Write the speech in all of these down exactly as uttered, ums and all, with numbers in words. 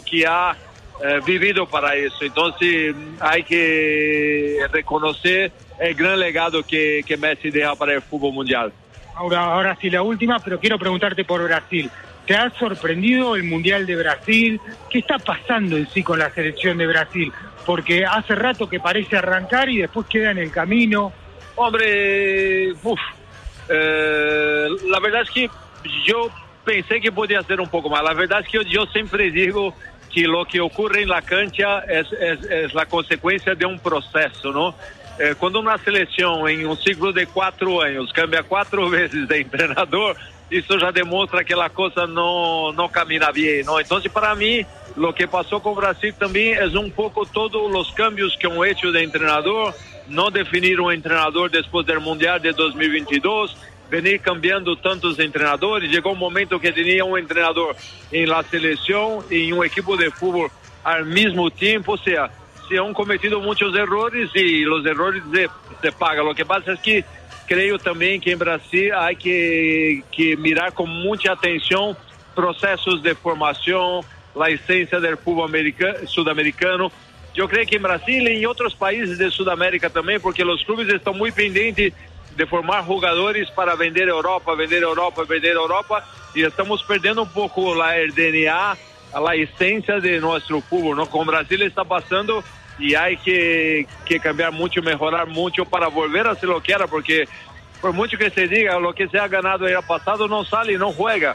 que ha eh, vivido para eso. Entonces hay que reconocer el gran legado que, que Messi deja para el fútbol mundial. Ahora, ahora sí la última, pero quiero preguntarte por Brasil. ¿Te ha sorprendido el Mundial de Brasil? ¿Qué está pasando en sí con la selección de Brasil? Porque hace rato que parece arrancar y después queda en el camino. Hombre, uf, eh, la verdad es que yo pensé que podía ser un poco más. La verdad es que yo, yo siempre digo que lo que ocurre en la cancha es, es, es la consecuencia de un proceso, ¿no? Eh, cuando una selección en un ciclo de cuatro años cambia cuatro veces de entrenador, eso ya demuestra que la cosa no, no camina bien, ¿no? Entonces, para mí, lo que pasó con Brasil también es un poco todos los cambios que han hecho de entrenador, no definir un entrenador después del Mundial de dos mil veintidós, venir cambiando tantos entrenadores. Llegó un momento que tenía un entrenador en la selección y en un equipo de fútbol al mismo tiempo, o sea, se han cometido muchos errores y los errores se, se pagan. Lo que pasa es que creo también que en Brasil hay que, que mirar con mucha atención procesos de formación, la esencia del fútbol americano, sudamericano. Yo creo que en Brasil y en otros países de Sudamérica también, porque los clubes están muy pendientes de formar jugadores para vender a Europa, vender a Europa, vender a Europa, y estamos perdiendo un poco la, el D N A, la esencia de nuestro fútbol, ¿no? Con Brasil está pasando y hay que, que cambiar mucho, mejorar mucho para volver a ser lo que era, porque por mucho que se diga, lo que se ha ganado el pasado no sale y no juega.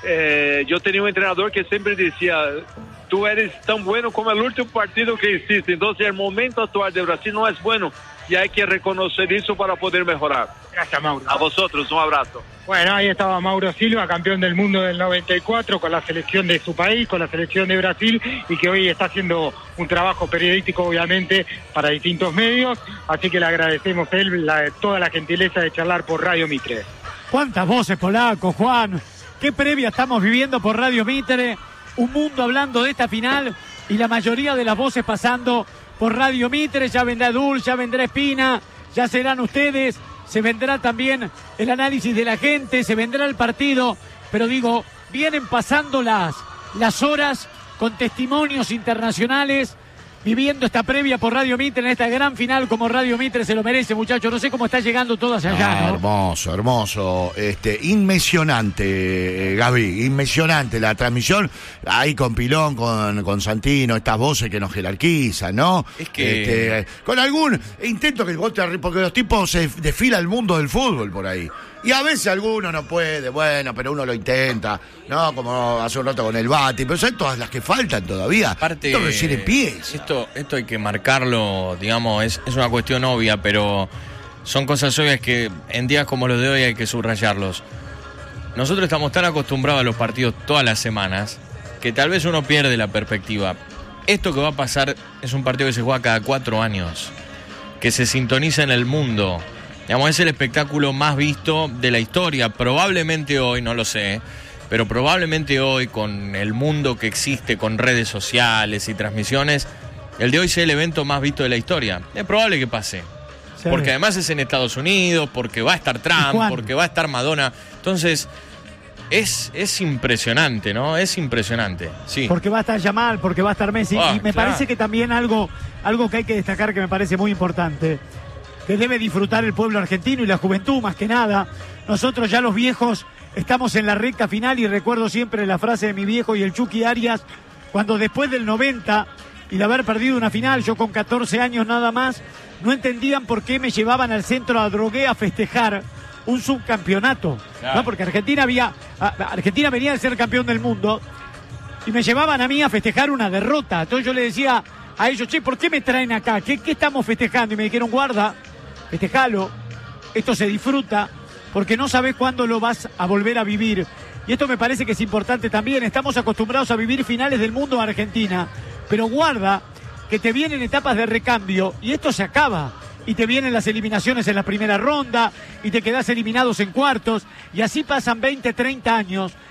Eh, yo tenía un entrenador que siempre decía, tú eres tan bueno como el último partido que hiciste, entonces el momento actual de Brasil no es bueno y hay que reconocer eso para poder mejorar. Gracias, Mauro. A vosotros, un abrazo. Bueno, ahí estaba Mauro Silva, campeón del mundo del noventa y cuatro con la selección de su país, con la selección de Brasil, y que hoy está haciendo un trabajo periodístico, obviamente, para distintos medios, así que le agradecemos a él la, toda la gentileza de charlar por Radio Mitre. ¿Cuántas voces, Polaco, Juan? ¿Qué previa estamos viviendo por Radio Mitre? Un mundo hablando de esta final y la mayoría de las voces pasando por Radio Mitre. Ya vendrá Dul, ya vendrá Espina, ya serán ustedes. Se vendrá también el análisis de la gente, se vendrá el partido, pero digo, vienen pasando las, las horas con testimonios internacionales, viviendo esta previa por Radio Mitre en esta gran final como Radio Mitre se lo merece, muchachos. No sé cómo está llegando todo hacia allá, ah, ¿no? Hermoso, hermoso, este, inmesionante, eh, Gaby, inmesionante la transmisión, ahí con Pilón, con, con Santino, estas voces que nos jerarquizan, ¿no? Es que... Este, con algún intento que vos te arri- porque los tipos se desfila el mundo del fútbol por ahí. Y a veces alguno no puede, bueno, pero uno lo intenta, ¿no? Como hace un rato con el Bati, pero son todas las que faltan todavía. Aparte, esto recién empieza. Esto, esto hay que marcarlo, digamos, es, es una cuestión obvia, pero son cosas obvias que en días como los de hoy hay que subrayarlos. Nosotros estamos tan acostumbrados a los partidos todas las semanas que tal vez uno pierde la perspectiva. Esto que va a pasar es un partido que se juega cada cuatro años, que se sintoniza en el mundo. Digamos, es el espectáculo más visto de la historia. Probablemente hoy, no lo sé, pero probablemente hoy, con el mundo que existe, con redes sociales y transmisiones, el de hoy sea el evento más visto de la historia. Es probable que pase. Sí. Porque además es en Estados Unidos, porque va a estar Trump, porque va a estar Madonna. Entonces, es, es impresionante, ¿no? Es impresionante, sí. Porque va a estar Yamal, porque va a estar Messi. Ah, y me claro. parece que también algo, algo que hay que destacar que me parece muy importante, que debe disfrutar el pueblo argentino y la juventud más que nada. Nosotros ya los viejos estamos en la recta final y recuerdo siempre la frase de mi viejo y el Chucky Arias, cuando después del noventa y de haber perdido una final, yo con catorce años nada más, no entendían por qué me llevaban al centro a Drogué a festejar un subcampeonato, claro. ¿No? Porque Argentina había, Argentina venía de ser campeón del mundo y me llevaban a mí a festejar una derrota. Entonces yo le decía a ellos, che, ¿por qué me traen acá? ¿Qué, qué estamos festejando? Y me dijeron, guarda, festejalo, esto se disfruta, porque no sabés cuándo lo vas a volver a vivir. Y esto me parece que es importante también. Estamos acostumbrados a vivir finales del mundo en Argentina, pero guarda que te vienen etapas de recambio y esto se acaba. Y te vienen las eliminaciones en la primera ronda y te quedás eliminados en cuartos y así pasan veinte, treinta años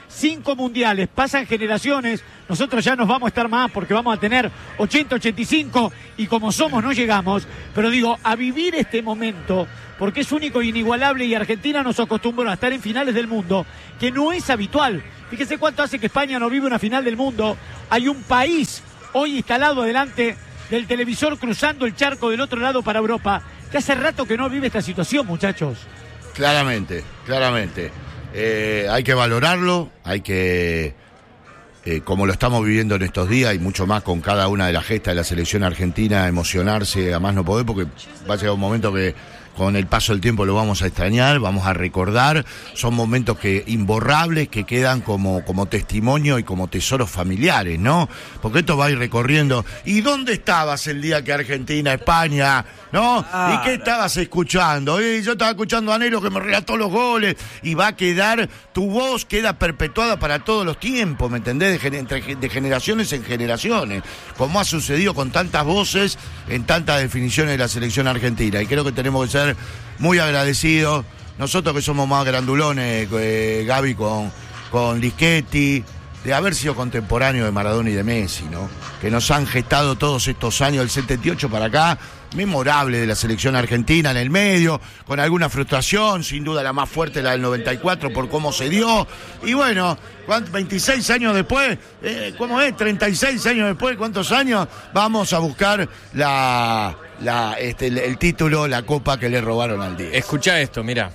cinco mundiales, pasan generaciones, nosotros ya nos vamos a estar más porque vamos a tener ochenta, ochenta y cinco y como somos no llegamos, pero digo, a vivir este momento, porque es único e inigualable y Argentina nos acostumbró a estar en finales del mundo, que no es habitual. Fíjese cuánto hace que España no vive una final del mundo. Hay un país hoy instalado delante del televisor cruzando el charco del otro lado para Europa, que hace rato que no vive esta situación, muchachos. Claramente, claramente. Eh, hay que valorarlo, hay que, eh, como lo estamos viviendo en estos días y mucho más con cada una de las gestas de la selección argentina, emocionarse a más no poder, porque va a llegar un momento que con el paso del tiempo lo vamos a extrañar, vamos a recordar, son momentos que imborrables, que quedan como, como testimonio y como tesoros familiares, ¿no? Porque esto va a ir recorriendo. ¿Y dónde estabas el día que Argentina, España, no? Ah, ¿y qué estabas escuchando? Y yo estaba escuchando a Nero que me relató los goles, y va a quedar, tu voz queda perpetuada para todos los tiempos, ¿me entendés? De, entre, de generaciones en generaciones, como ha sucedido con tantas voces en tantas definiciones de la selección argentina, y creo que tenemos que ser muy agradecidos, nosotros que somos más grandulones, eh, Gaby, con, con Lischetti, de haber sido contemporáneo de Maradona y de Messi, ¿no? Que nos han gestado todos estos años del setenta y ocho para acá, memorable de la selección argentina en el medio, con alguna frustración, sin duda la más fuerte la del noventa y cuatro por cómo se dio, y bueno, veintiséis años después, eh, ¿cómo es? treinta y seis años después, ¿cuántos años? Vamos a buscar la, la este, el, el título, la copa que le robaron al diez. Escuchá esto, mira,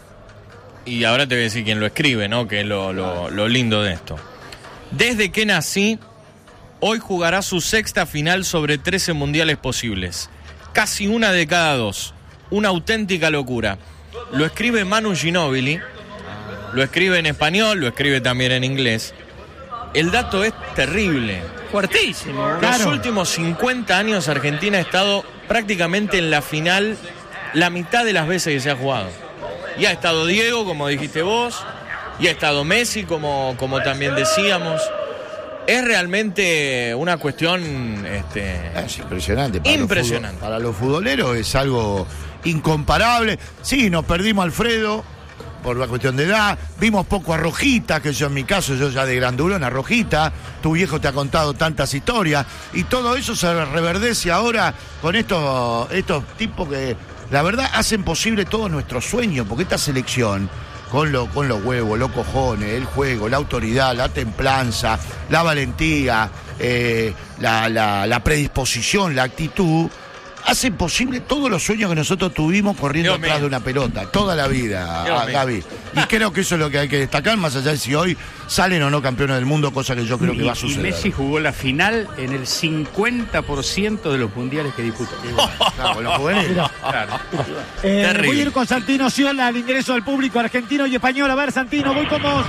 y ahora te voy a decir quién lo escribe, ¿no? Que es lo, lo, lo lindo de esto. Desde que nací, hoy jugará su sexta final sobre trece mundiales posibles. Casi una de cada dos. Una auténtica locura. Lo escribe Manu Ginóbili, lo escribe en español, lo escribe también en inglés. El dato es terrible. Fuertísimo. Los Claro. últimos cincuenta años Argentina ha estado prácticamente en la final la mitad de las veces que se ha jugado. Y ha estado Diego, como dijiste vos, y ha estado Messi, como, como también decíamos. Es realmente una cuestión este, es impresionante. Para impresionante. Los fútbol, para los futboleros es algo incomparable. Sí, nos perdimos a Alfredo por la cuestión de edad. Vimos poco a Rojita, que yo en mi caso, yo ya de grandulón a Rojita. Tu viejo te ha contado tantas historias. Y todo eso se reverdece ahora con estos, estos tipos que, la verdad, hacen posible todos nuestros sueños. Porque esta selección, con, lo, con los huevos, los cojones, el juego, la autoridad, la templanza, la valentía, eh, la, la, la predisposición, la actitud, hacen posible todos los sueños que nosotros tuvimos corriendo Dios atrás mío. de una pelota, toda la vida, Dios a, mío. Gaby. Y creo que eso es lo que hay que destacar, más allá de si hoy salen o no campeones del mundo, cosa que yo creo que y, va a suceder. y Messi jugó la final en el cincuenta por ciento de los mundiales que disputó. Claro, con los juveniles. Claro. Eh, Terrible. voy a ir con Santino Ciola al ingreso del público argentino y español. A ver, Santino, voy con vos.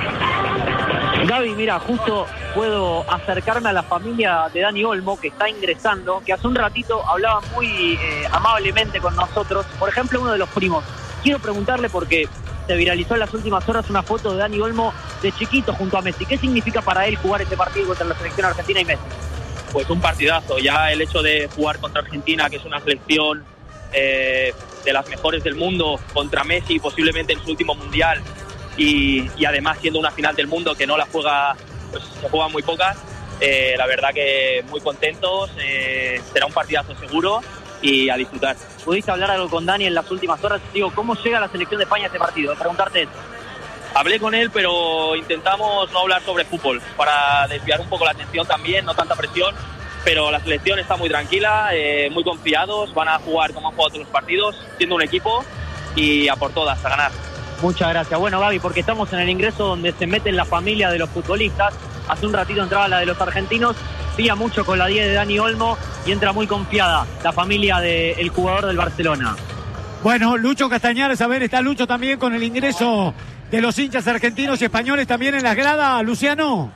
Gaby, mira, justo puedo acercarme a la familia de Dani Olmo, que está ingresando, que hace un ratito hablaba muy eh, amablemente con nosotros. Por ejemplo, uno de los primos. Quiero preguntarle, porque se viralizó en las últimas horas una foto de Dani Olmo de chiquito junto a Messi. ¿Qué significa para él jugar este partido contra la selección argentina y Messi? Pues un partidazo. Ya el hecho de jugar contra Argentina, que es una selección eh, de las mejores del mundo, contra Messi, posiblemente en su último mundial, y, y además siendo una final del mundo que no la juega, pues se juegan muy pocas, eh, la verdad que muy contentos, eh, será un partidazo seguro y a disfrutar. ¿Pudiste hablar algo con Dani en las últimas horas? Digo, ¿cómo llega la selección de España a este partido? Preguntarte eso. Hablé con él, pero intentamos no hablar sobre fútbol para desviar un poco la atención también, no tanta presión, pero la selección está muy tranquila, eh, muy confiados, van a jugar como han jugado todos los partidos, siendo un equipo, y a por todas, a ganar. Muchas gracias. Bueno, Gaby, porque estamos en el ingreso donde se meten la familia de los futbolistas. Hace un ratito entraba la de los argentinos, pilla mucho con la diez de Dani Olmo y entra muy confiada la familia del jugador del Barcelona. Bueno, Lucho Castañares, a ver, está Lucho también con el ingreso de los hinchas argentinos y españoles también en las gradas. Luciano.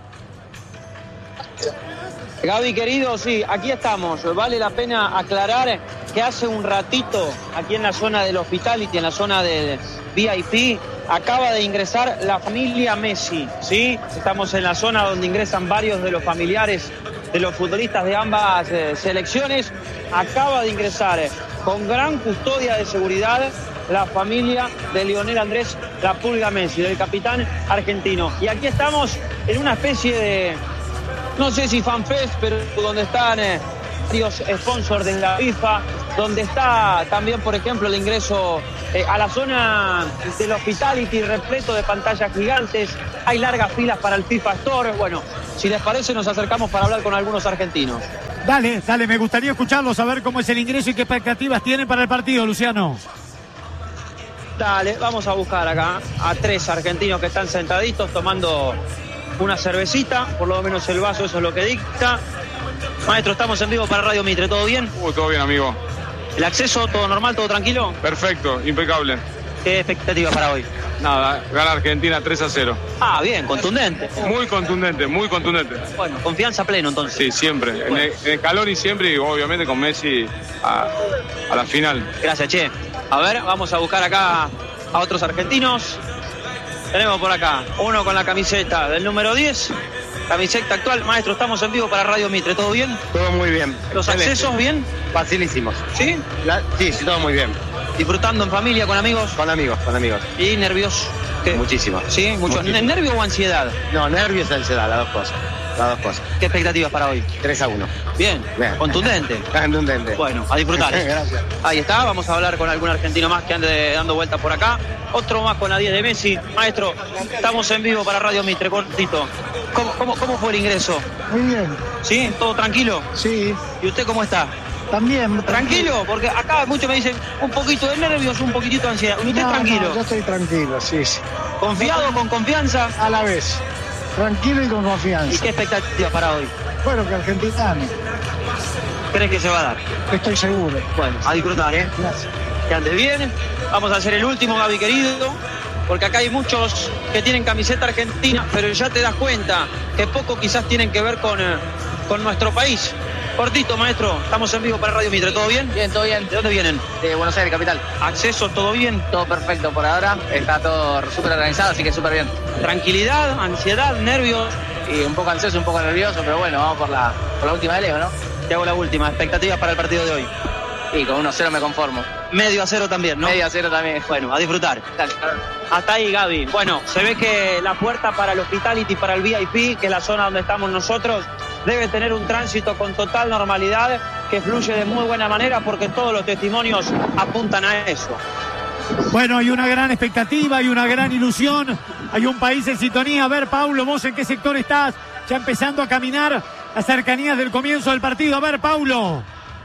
Gaby, querido, sí, aquí estamos. Vale la pena aclarar que hace un ratito, aquí en la zona del Hospitality, en la zona del V I P, acaba de ingresar la familia Messi, ¿sí? Estamos en la zona donde ingresan varios de los familiares de los futbolistas de ambas eh, selecciones. Acaba de ingresar eh, con gran custodia de seguridad la familia de Lionel Andrés La Pulga Messi, del capitán argentino. Y aquí estamos en una especie de, no sé si fanfest, pero donde están eh, varios sponsors de la FIFA, donde está también, por ejemplo, el ingreso eh, a la zona del hospitality repleto de pantallas gigantes. Hay largas filas para el FIFA Store. Bueno, si les parece, nos acercamos para hablar con algunos argentinos. Dale, dale, me gustaría escucharlos, a ver cómo es el ingreso y qué expectativas tienen para el partido, Luciano. Dale, vamos a buscar acá a tres argentinos que están sentaditos tomando una cervecita, por lo menos el vaso, eso es lo que dicta. Maestro, estamos en vivo para Radio Mitre, ¿todo bien? Uh, todo bien, amigo. ¿El acceso, todo normal, todo tranquilo? Perfecto, impecable. ¿Qué expectativas para hoy? Nada, gana Argentina tres a cero. Ah, bien, contundente. Muy contundente, muy contundente. Bueno, confianza pleno entonces. Sí, siempre. Bueno. En, el, en el calor y siempre, y obviamente con Messi a, a la final. Gracias, che. A ver, vamos a buscar acá a otros argentinos. Tenemos por acá uno con la camiseta del número diez. Camiseta actual. Maestro, estamos en vivo para Radio Mitre, ¿todo bien? Todo muy bien. ¿Los Excelente. accesos bien? Facilísimos. ¿Sí? La, sí, sí, todo muy bien. ¿Disfrutando en familia, con amigos? Con amigos, con amigos. ¿Y nervios? ¿Qué? Muchísimo. ¿Sí? ¿Mucho? Muchísimo. ¿Nervio o ansiedad? No, nervios y ansiedad, las dos cosas. Las dos cosas. ¿Qué expectativas para hoy? tres a uno. Bien. Bien. Contundente. Contundente. Bueno, a disfrutar. Gracias. Ahí está, vamos a hablar con algún argentino más que ande dando vueltas por acá. Otro más con la diez de Messi. Maestro, estamos en vivo para Radio Mitre, cortito. ¿Cómo, cómo, cómo fue el ingreso? Muy bien. ¿Sí? ¿Todo tranquilo? Sí. ¿Y usted cómo está? También. ¿Tranquilo? Porque acá muchos me dicen un poquito de nervios, un poquitito de ansiedad. ¿Usted No, tranquilo? no, yo estoy tranquilo, sí, sí. ¿Confiado, con confianza? A la vez. Tranquilo y con confianza. ¿Y qué expectativas para hoy? Bueno, que Argentina gane. ¿Crees que se va a dar? Estoy seguro. Bueno, a disfrutar, ¿eh? Gracias. Que ande bien. Vamos a hacer el último, Gaby querido, porque acá hay muchos que tienen camiseta argentina, pero ya te das cuenta que poco quizás tienen que ver con, eh, con nuestro país. Cortito, maestro, estamos en vivo para Radio Mitre, ¿todo bien? Bien, todo bien. ¿De dónde vienen? De Buenos Aires, capital. ¿Accesos, todo bien? Todo perfecto por ahora. Está todo súper organizado, así que súper bien. ¿Tranquilidad, ansiedad, nervios? Y un poco ansioso, un poco nervioso, pero bueno, vamos por la, por la última de Leo, ¿no? Te hago la última. ¿Expectativas para el partido de hoy? Y con uno cero me conformo. Medio a cero también, ¿no? Medio a cero también. Bueno, a disfrutar. Dale. Hasta ahí, Gaby. Bueno, se ve que la puerta para el hospitality, para el V I P, que es la zona donde estamos nosotros, debe tener un tránsito con total normalidad, que fluye de muy buena manera, porque todos los testimonios apuntan a eso. Bueno, hay una gran expectativa, hay una gran ilusión, hay un país en sintonía. A ver, Paulo, vos en qué sector estás, ya empezando a caminar a cercanías del comienzo del partido. A ver, Paulo.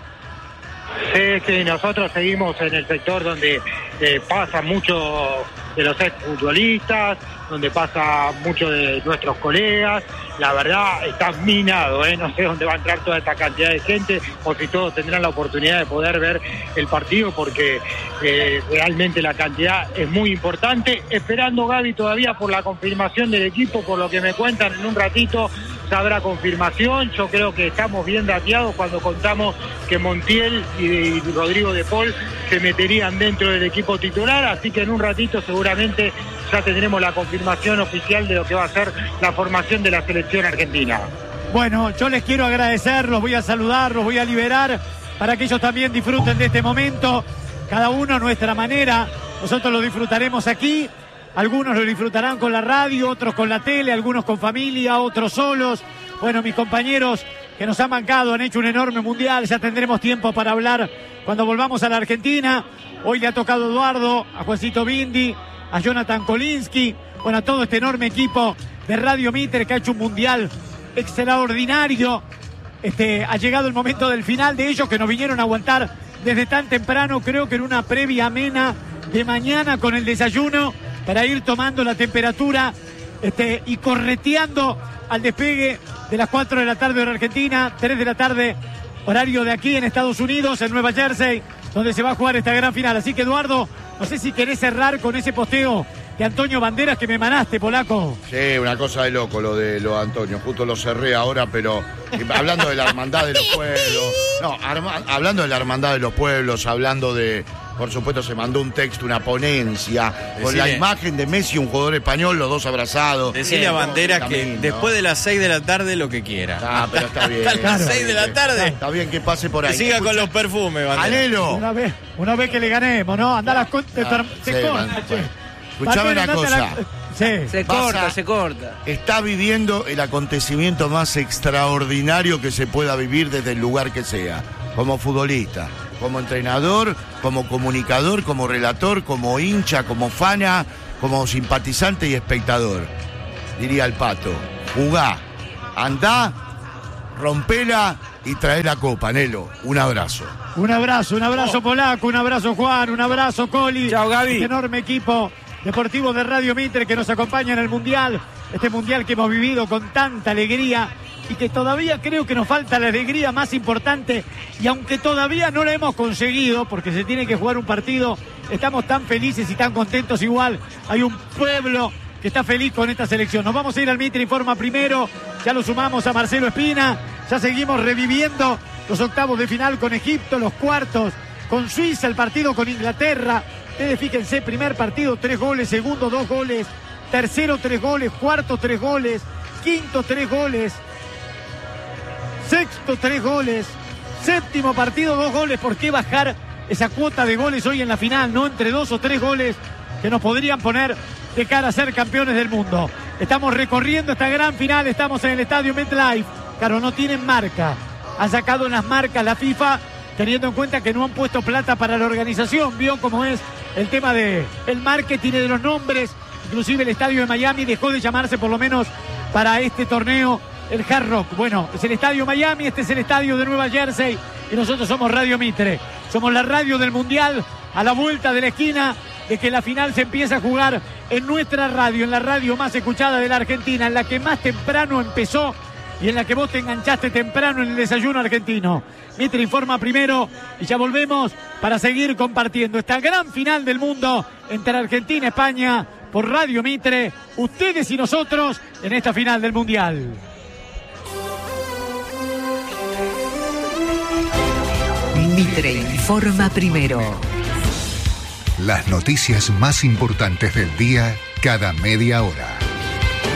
Sí, sí, nosotros seguimos en el sector donde eh, pasa mucho de los exfutbolistas, donde pasa mucho de nuestros colegas. La verdad está minado, ¿eh? No sé dónde va a entrar toda esta cantidad de gente o si todos tendrán la oportunidad de poder ver el partido, porque eh, realmente la cantidad es muy importante. Esperando, Gaby, todavía por la confirmación del equipo, por lo que me cuentan, en un ratito habrá confirmación. Yo creo que estamos bien dateados cuando contamos que Montiel y Rodrigo de Paul se meterían dentro del equipo titular, así que en un ratito seguramente ya tendremos la confirmación oficial de lo que va a ser la formación de la selección argentina. Bueno, yo les quiero agradecer, los voy a saludar, los voy a liberar para que ellos también disfruten de este momento, cada uno a nuestra manera. Nosotros lo disfrutaremos aquí. Algunos lo disfrutarán con la radio, otros con la tele, algunos con familia, otros solos. Bueno, mis compañeros que nos han bancado han hecho un enorme mundial. Ya tendremos tiempo para hablar cuando volvamos a la Argentina. Hoy le ha tocado a Eduardo, a Juancito Bindi, a Jonathan Kolinsky. Bueno, a todo este enorme equipo de Radio Mitre que ha hecho un mundial extraordinario. Este, ha llegado el momento del final de ellos que nos vinieron a aguantar desde tan temprano. Creo que en una previa amena de mañana con el desayuno, para ir tomando la temperatura este, y correteando al despegue de las cuatro de la tarde hora Argentina, tres de la tarde horario de aquí en Estados Unidos, en Nueva Jersey, donde se va a jugar esta gran final. Así que, Eduardo, no sé si querés cerrar con ese posteo de Antonio Banderas que me manaste, polaco. Sí, una cosa de loco lo de lo de Antonio, justo lo cerré ahora, pero hablando de la hermandad de los pueblos, no, arma, hablando de la hermandad de los pueblos, hablando de, Por supuesto, se mandó un texto, una ponencia, con Decile- la imagen de Messi, un jugador español, los dos abrazados. Decirle a Banderas que Camino. después de las seis de la tarde lo que quiera. Ah, pero está bien. Hasta las Claro. seis de la tarde. Está bien que pase por ahí. Que siga Escucha- con los perfumes, Banderas. Anhelo. Una vez, una vez que le ganemos, ¿no? Andá a las con- te, Ah, te sí, corta, man, che. bueno. Escuchame Bandera, una andate a la- cosa. Sí. Se Vas corta, a- se corta. Está viviendo el acontecimiento más extraordinario que se pueda vivir desde el lugar que sea. Como futbolista, como entrenador, como comunicador, como relator, como hincha, como fana, como simpatizante y espectador. Diría el Pato, jugá, andá, rompela y trae la copa, Nelo. Un abrazo. Un abrazo, un abrazo Oh. Polaco, un abrazo Juan, un abrazo Coli. Chao, Gaby. Este enorme equipo deportivo de Radio Mitre que nos acompaña en el Mundial. Este Mundial que hemos vivido con tanta alegría y que todavía creo que nos falta la alegría más importante. Y aunque todavía no la hemos conseguido, porque se tiene que jugar un partido, estamos tan felices y tan contentos igual. Hay un pueblo que está feliz con esta selección. Nos vamos a ir al Mitre Informa primero. Ya lo sumamos a Marcelo Espina. Ya seguimos reviviendo los octavos de final con Egipto, los cuartos con Suiza, el partido con Inglaterra. Ustedes fíjense, primer partido, tres goles, segundo, dos goles, tercero, tres goles, cuarto, tres goles, quinto, tres goles, sexto, tres goles, séptimo partido, dos goles. ¿Por qué bajar esa cuota de goles hoy en la final? No entre dos o tres goles que nos podrían poner de cara a ser campeones del mundo. Estamos recorriendo esta gran final, estamos en el estadio MetLife. Claro, no tienen marca. Han sacado unas marcas la FIFA, teniendo en cuenta que no han puesto plata para la organización. Vio cómo es el tema de el marketing de los nombres. Inclusive el estadio de Miami dejó de llamarse, por lo menos para este torneo, el Hard Rock. Bueno, es el estadio Miami, este es el estadio de Nueva Jersey y nosotros somos Radio Mitre. Somos la radio del Mundial, a la vuelta de la esquina de que la final se empieza a jugar en nuestra radio, en la radio más escuchada de la Argentina, en la que más temprano empezó y en la que vos te enganchaste temprano en el desayuno argentino. Mitre Informa primero y ya volvemos para seguir compartiendo esta gran final del mundo entre Argentina y España por Radio Mitre, ustedes y nosotros en esta final del Mundial. Mitre Informa primero. Las noticias más importantes del día cada media hora.